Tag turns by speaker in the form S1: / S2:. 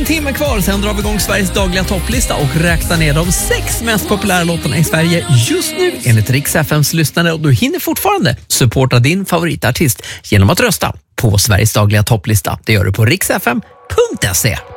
S1: timme kvar, sen drar vi igång Sveriges dagliga topplista och räknar ner de 6 mest populära låtarna i Sverige just nu enligt Rix FMs lyssnare. Och du hinner fortfarande supporta din favoritartist genom att rösta på Sveriges dagliga topplista. Det gör du på rixfm.se.